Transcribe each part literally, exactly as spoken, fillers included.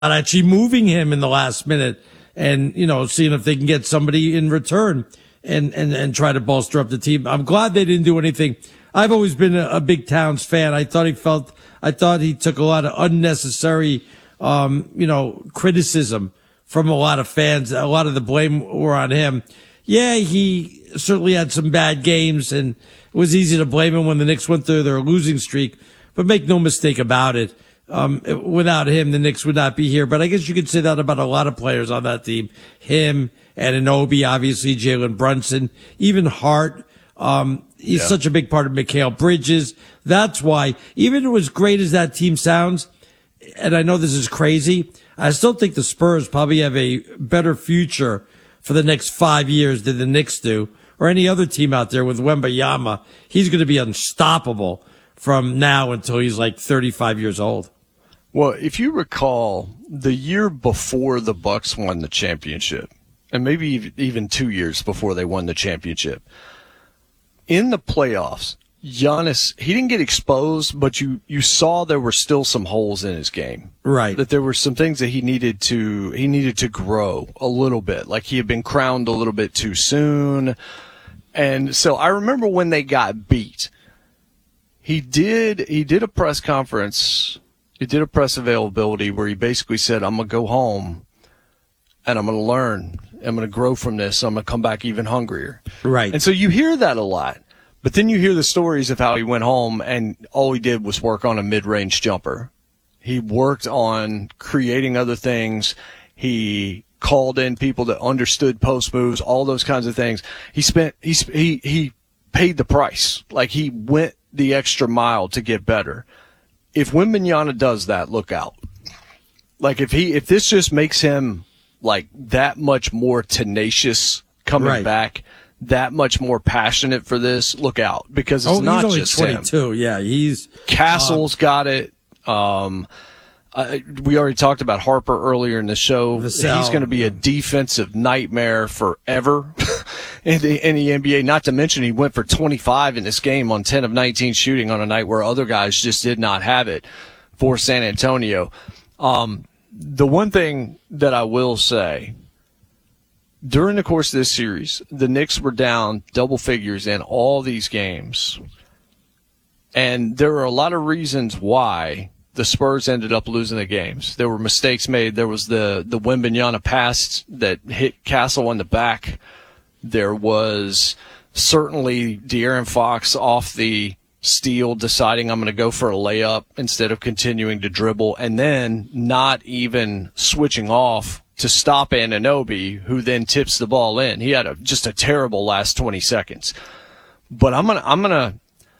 actually moving him in the last minute and, you know, seeing if they can get somebody in return and, and, and try to bolster up the team. I'm glad they didn't do anything. I've always been a, a big Towns fan. I thought he felt, I thought he took a lot of unnecessary, um, you know, criticism from a lot of fans. A lot of the blame were on him. Yeah, he certainly had some bad games, and it was easy to blame him when the Knicks went through their losing streak. But make no mistake about it. Um, without him, the Knicks would not be here. But I guess you could say that about a lot of players on that team. Him, Anunoby, obviously, Jalen Brunson, even Hart. Um, he's yeah. such a big part of Mikal Bridges. That's why, even as great as that team sounds, and I know this is crazy, I still think the Spurs probably have a better future for the next five years than the Knicks do, or any other team out there with Wembanyama. He's going to be unstoppable from now until he's like thirty-five years old. Well, if you recall, the year before the Bucks won the championship, and maybe even two years before they won the championship, in the playoffs, Giannis, he didn't get exposed, but you, you saw there were still some holes in his game. Right. That there were some things that he needed to, he needed to grow a little bit. Like he had been crowned a little bit too soon. And so I remember when they got beat, he did, he did a press conference, he did a press availability where he basically said, I'm going to go home and I'm going to learn. I'm going to grow from this. I'm going to come back even hungrier. Right. And so you hear that a lot. But then you hear the stories of how he went home and all he did was work on a mid-range jumper. He worked on creating other things. He called in people that understood post moves, all those kinds of things. He spent, he, he, he paid the price. Like he went the extra mile to get better. If Wembanyama does that, look out. Like if he, if this just makes him like that much more tenacious coming right. back, that much more passionate for this, look out, because it's oh, not he's only just twenty-two. him. Yeah, he's Castle's um, got it. Um, uh, we already talked about Harper earlier in the show. Vassell, he's going to be a defensive nightmare forever in, the, in the N B A. Not to mention he went for twenty-five in this game on ten of nineteen shooting on a night where other guys just did not have it for San Antonio. Um, the one thing that I will say, during the course of this series, the Knicks were down double figures in all these games. And there are a lot of reasons why the Spurs ended up losing the games. There were mistakes made. There was the, the Wembanyama pass that hit Castle in the back. There was certainly De'Aaron Fox off the steal deciding I'm going to go for a layup instead of continuing to dribble, and then not even switching off to stop Anunoby, who then tips the ball in. He had a, just a terrible last twenty seconds. But I'm gonna, I'm gonna.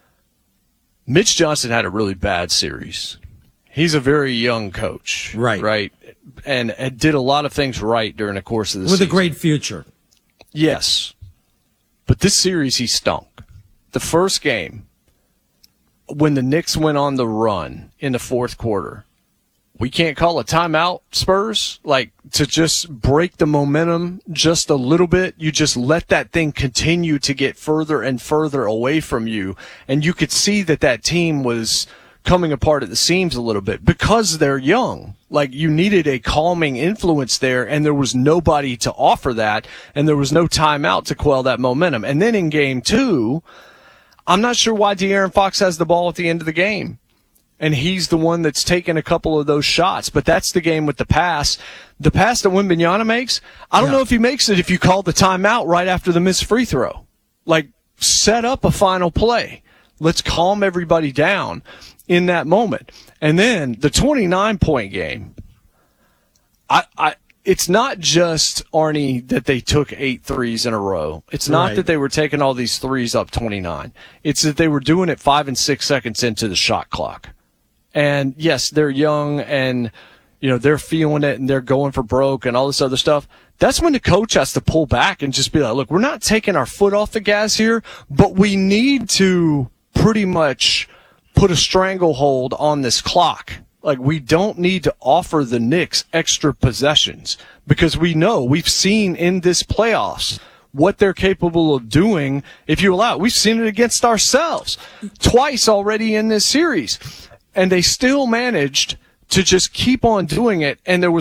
Mitch Johnson had a really bad series. He's a very young coach, right? Right, and, and did a lot of things right during the course of the with season. a great future. Yes, but this series he stunk. The first game, when the Knicks went on the run in the fourth quarter, we can't call a timeout, Spurs, like to just break the momentum just a little bit. You just let that thing continue to get further and further away from you. And you could see that that team was coming apart at the seams a little bit because they're young. Like you needed a calming influence there, and there was nobody to offer that, and there was no timeout to quell that momentum. And then in game two, I'm not sure why De'Aaron Fox has the ball at the end of the game. And he's the one that's taken a couple of those shots. But that's the game with the pass. The pass that Wembanyama makes, I don't yeah. know if he makes it if you call the timeout right after the missed free throw. Like, set up a final play. Let's calm everybody down in that moment. And then the twenty-nine point game, I, I, it's not just, Arnie, that they took eight threes in a row. It's not right. that they were taking all these threes up twenty-nine. It's that they were doing it five and six seconds into the shot clock. And yes, they're young and, you know, they're feeling it and they're going for broke and all this other stuff. That's when the coach has to pull back and just be like, look, we're not taking our foot off the gas here, but we need to pretty much put a stranglehold on this clock. Like, we don't need to offer the Knicks extra possessions because we know, we've seen in this playoffs what they're capable of doing if you allow it. We've seen it against ourselves twice already in this series. And they still managed to just keep on doing it. And there was